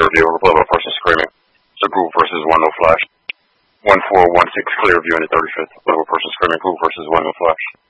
Clearview, report of a person screaming. Group versus 1 no flash. 1416 Clearview in the 35th, report of a person screaming. Group versus 1 no flash.